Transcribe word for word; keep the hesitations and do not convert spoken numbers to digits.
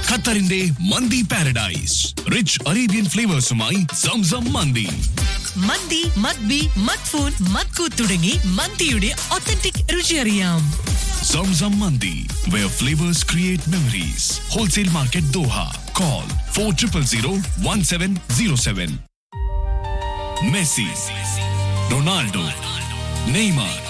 ഖത്തറിന്റെ മന്തി paradise. Rich Arabian ഫ്ലേവേഴ്സുമായി Zamzam മന്തി. മന്തി, മദ്ബി, മദ്ഫൂൻ, മദ്കൂ തുടങ്ങി മന്തിയുടെ ഒത്തന്റിക് രുചി അറിയാം. Zamzam mandi, where flavors create memories. Wholesale Market Doha. Call four zero zero one seven zero seven. Messi, Ronaldo, Neymar.